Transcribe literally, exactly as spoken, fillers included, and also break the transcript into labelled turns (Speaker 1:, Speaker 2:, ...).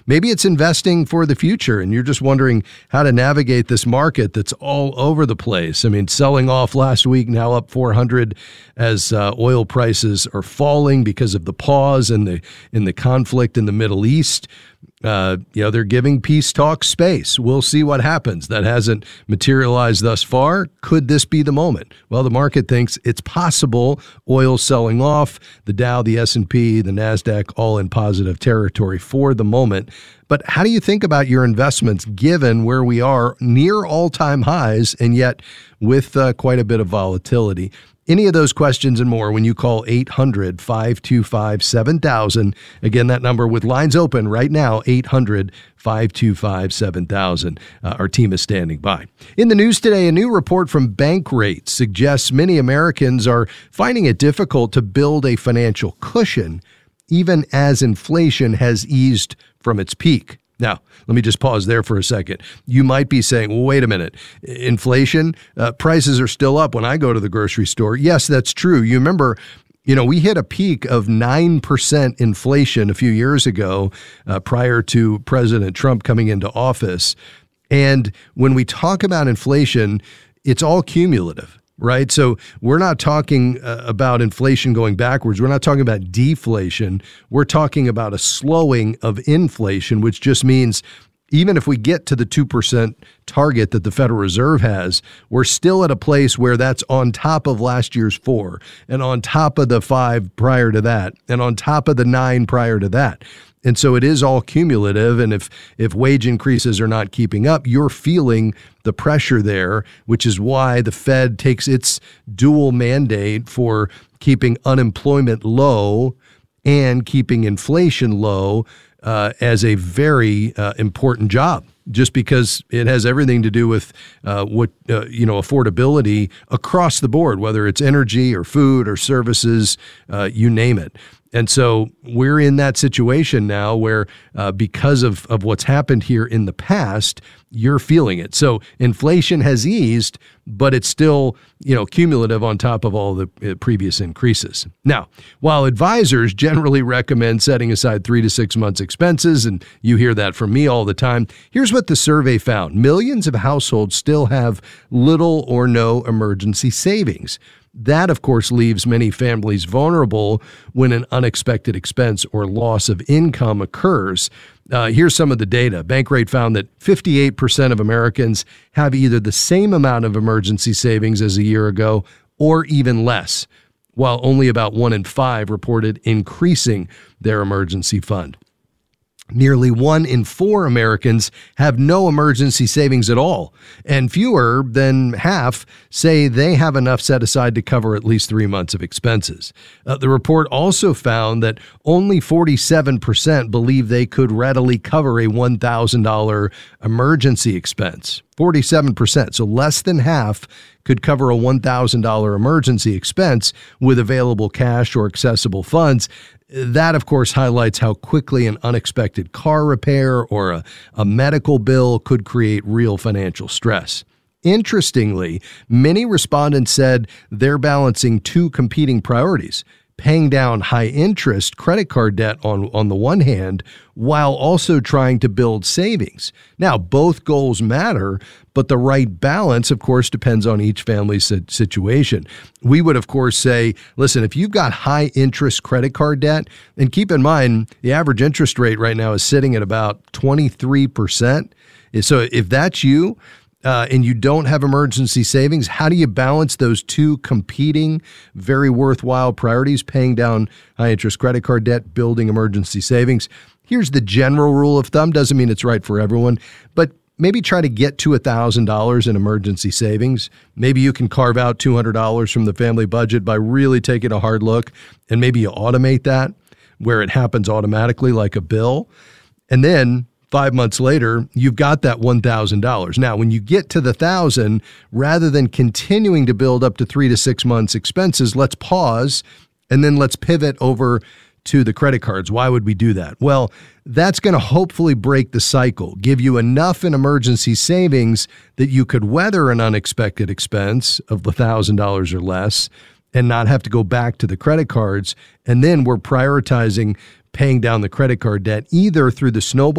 Speaker 1: maybe it's investing for the future and you're just wondering how to navigate this market that's all over the place. I mean, selling off last week, now up four hundred as uh, oil prices are falling because of the pause in the in the conflict in the Middle East. Uh, you know, they're giving peace talks space. We'll see what happens. That hasn't materialized thus far. Could this be the moment? Well, the market thinks it's possible. Oil selling off, the Dow, the S and P, the NASDAQ, all in positive territory for the moment. But how do you think about your investments given where we are near all-time highs and yet with uh, quite a bit of volatility? Any of those questions and more when you call eight hundred, five two five, seven thousand. Again, that number with lines open right now, eight hundred, five two five, seven thousand. Uh, our team is standing by. In the news today, a new report from Bankrate suggests many Americans are finding it difficult to build a financial cushion even as inflation has eased from its peak. Now, let me just pause there for a second. You might be saying, well, wait a minute, inflation, uh, prices are still up when I go to the grocery store. Yes, that's true. You remember, you know, we hit a peak of nine percent inflation a few years ago uh, prior to President Trump coming into office. And when we talk about inflation, it's all cumulative. Right. So we're not talking uh, about inflation going backwards. We're not talking about deflation. We're talking about a slowing of inflation, which just means even if we get to the two percent target that the Federal Reserve has, we're still at a place where that's on top of last year's four and on top of the five prior to that and on top of the nine prior to that. And so it is all cumulative. And if if wage increases are not keeping up, you're feeling the pressure there, which is why the Fed takes its dual mandate for keeping unemployment low and keeping inflation low uh, as a very uh, important job, just because it has everything to do with uh, what, uh, you know, affordability across the board, whether it's energy or food or services, uh, you name it. And so we're in that situation now where uh, because of, of what's happened here in the past, you're feeling it. So inflation has eased, but it's still, you know, cumulative on top of all the uh, previous increases. Now, while advisors generally recommend setting aside three to six months expenses, and you hear that from me all the time, here's what the survey found. Millions of households still have little or no emergency savings. That, of course, leaves many families vulnerable when an unexpected expense or loss of income occurs. Uh, here's some of the data. Bankrate found that fifty-eight percent of Americans have either the same amount of emergency savings as a year ago or even less, while only about one in five reported increasing their emergency fund. Nearly one in four Americans have no emergency savings at all, and fewer than half say they have enough set aside to cover at least three months of expenses. Uh, the report also found that only forty-seven percent believe they could readily cover a one thousand dollars emergency expense. forty-seven percent, so less than half could cover a one thousand dollars emergency expense with available cash or accessible funds. That, of course, highlights how quickly an unexpected car repair or a, a medical bill could create real financial stress. Interestingly, many respondents said they're balancing two competing priorities: paying down high-interest credit card debt on, on the one hand, while also trying to build savings. Now, both goals matter, but the right balance, of course, depends on each family's situation. We would, of course, say, listen, if you've got high-interest credit card debt, and keep in mind, the average interest rate right now is sitting at about twenty-three percent. So if that's you, Uh, and you don't have emergency savings, how do you balance those two competing, very worthwhile priorities, paying down high-interest credit card debt, building emergency savings? Here's the general rule of thumb. Doesn't mean it's right for everyone, but maybe try to get to one thousand dollars in emergency savings. Maybe you can carve out two hundred dollars from the family budget by really taking a hard look, and maybe you automate that where it happens automatically like a bill. And then Five months later, you've got that one thousand dollars. Now, when you get to the one thousand dollars, rather than continuing to build up to three to six months expenses, let's pause and then let's pivot over to the credit cards. Why would we do that? Well, that's going to hopefully break the cycle, give you enough in emergency savings that you could weather an unexpected expense of one thousand dollars or less and not have to go back to the credit cards. And then we're prioritizing paying down the credit card debt either through the snowball